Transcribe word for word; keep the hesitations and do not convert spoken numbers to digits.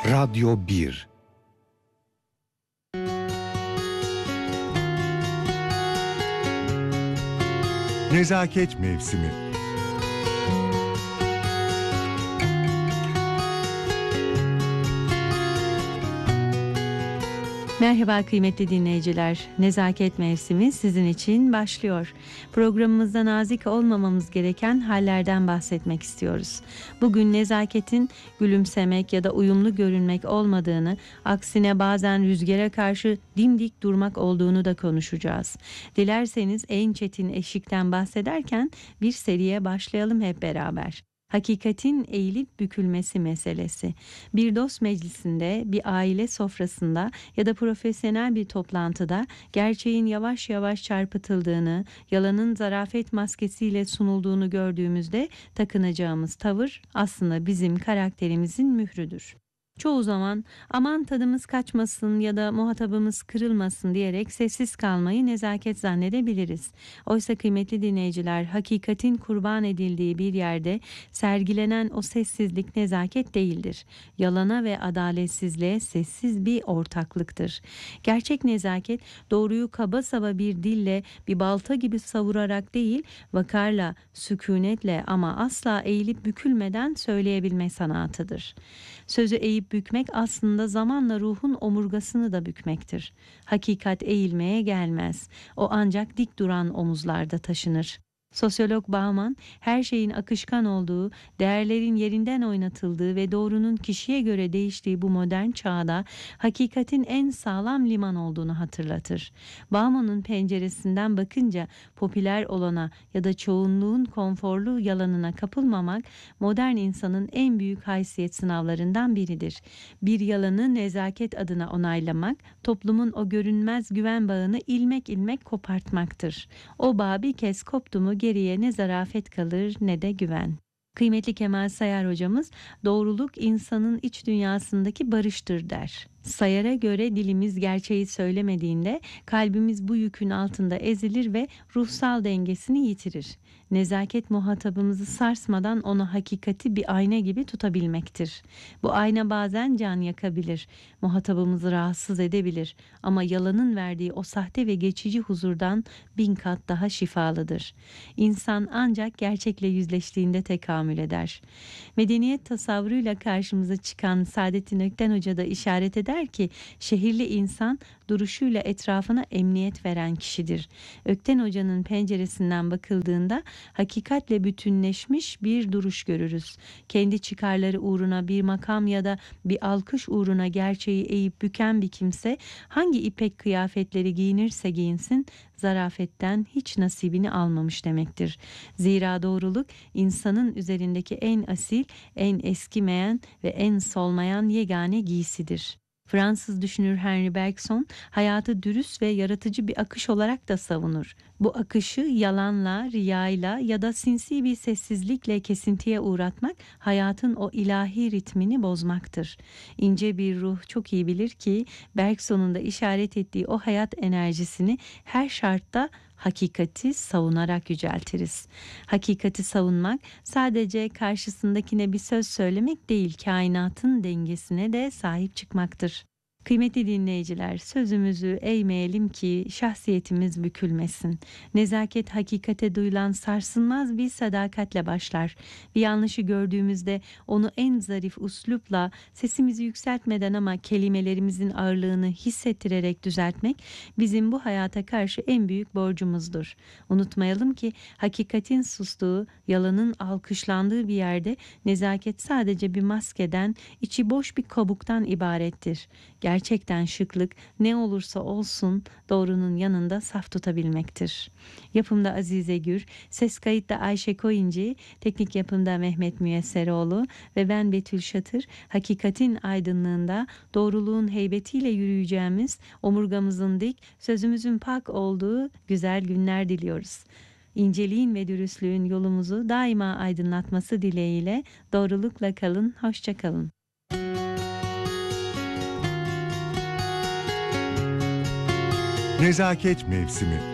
Radyo bir. Nezaket Mevsimi. Merhaba kıymetli dinleyiciler. Nezaket Mevsimi sizin için başlıyor. Programımızda nazik olmamamız gereken hallerden bahsetmek istiyoruz. Bugün nezaketin gülümsemek ya da uyumlu görünmek olmadığını, aksine bazen rüzgara karşı dimdik durmak olduğunu da konuşacağız. Dilerseniz en çetin eşikten bahsederken bir seriye başlayalım hep beraber. Hakikatin eğilip bükülmesi meselesi. Bir dost meclisinde, bir aile sofrasında ya da profesyonel bir toplantıda gerçeğin yavaş yavaş çarpıtıldığını, yalanın zarafet maskesiyle sunulduğunu gördüğümüzde takınacağımız tavır aslında bizim karakterimizin mührüdür. Çoğu zaman aman tadımız kaçmasın ya da muhatabımız kırılmasın diyerek sessiz kalmayı nezaket zannedebiliriz. Oysa kıymetli dinleyiciler, hakikatin kurban edildiği bir yerde sergilenen o sessizlik nezaket değildir. Yalana ve adaletsizliğe sessiz bir ortaklıktır. Gerçek nezaket doğruyu kaba saba bir dille, bir balta gibi savurarak değil, vakarla, sükunetle ama asla eğilip bükülmeden söyleyebilme sanatıdır. Sözü eğip bükmek aslında zamanla ruhun omurgasını da bükmektir. Hakikat eğilmeye gelmez. O ancak dik duran omuzlarda taşınır. Sosyolog Bauman, her şeyin akışkan olduğu, değerlerin yerinden oynatıldığı ve doğrunun kişiye göre değiştiği bu modern çağda hakikatin en sağlam liman olduğunu hatırlatır. Bauman'ın penceresinden bakınca popüler olana ya da çoğunluğun konforlu yalanına kapılmamak, modern insanın en büyük haysiyet sınavlarından biridir. Bir yalanı nezaket adına onaylamak, toplumun o görünmez güven bağını ilmek ilmek kopartmaktır. O bağ bir kez koptu mu geriye ne zarafet kalır ne de güven. Kıymetli Kemal Sayar hocamız, doğruluk insanın iç dünyasındaki barıştır der. Sayar'a göre dilimiz gerçeği söylemediğinde kalbimiz bu yükün altında ezilir ve ruhsal dengesini yitirir. Nezaket muhatabımızı sarsmadan ona hakikati bir ayna gibi tutabilmektir. Bu ayna bazen can yakabilir, muhatabımızı rahatsız edebilir ama yalanın verdiği o sahte ve geçici huzurdan bin kat daha şifalıdır. İnsan ancak gerçekle yüzleştiğinde tekamül eder. Medeniyet tasavvuruyla karşımıza çıkan Saadettin Ökten Hoca da işaret eder ki şehirli insan duruşuyla etrafına emniyet veren kişidir. Ökten Hoca'nın penceresinden bakıldığında hakikatle bütünleşmiş bir duruş görürüz. Kendi çıkarları uğruna bir makam ya da bir alkış uğruna gerçeği eğip büken bir kimse hangi ipek kıyafetleri giyinirse giyinsin zarafetten hiç nasibini almamış demektir. Zira doğruluk insanın üzerindeki en asil, en eskimeyen ve en solmayan yegane giysidir. Fransız düşünür Henri Bergson, hayatı dürüst ve yaratıcı bir akış olarak da savunur. Bu akışı yalanla, riyayla ya da sinsi bir sessizlikle kesintiye uğratmak, hayatın o ilahi ritmini bozmaktır. İnce bir ruh çok iyi bilir ki, Bergson'un da işaret ettiği o hayat enerjisini her şartta hakikati savunarak yüceltiriz. Hakikati savunmak sadece karşısındakine bir söz söylemek değil, kainatın dengesine de sahip çıkmaktır. Kıymetli dinleyiciler, sözümüzü eğmeyelim ki şahsiyetimiz bükülmesin. Nezaket hakikate duyulan sarsılmaz bir sadakatle başlar. Bir yanlışı gördüğümüzde onu en zarif üslupla sesimizi yükseltmeden ama kelimelerimizin ağırlığını hissettirerek düzeltmek bizim bu hayata karşı en büyük borcumuzdur. Unutmayalım ki hakikatin sustuğu, yalanın alkışlandığı bir yerde nezaket sadece bir maskeden, içi boş bir kabuktan ibarettir. Gerçekten şıklık ne olursa olsun doğrunun yanında saf tutabilmektir. Yapımda Azize Gür, ses kayıtta Ayşe Koyuncu, teknik yapımda Mehmet Müyesseroğlu ve ben Betül Şatır, hakikatin aydınlığında doğruluğun heybetiyle yürüyeceğimiz, omurgamızın dik, sözümüzün pak olduğu güzel günler diliyoruz. İnceliğin ve dürüstlüğün yolumuzu daima aydınlatması dileğiyle doğrulukla kalın, hoşça kalın. Nezaket Mevsimi.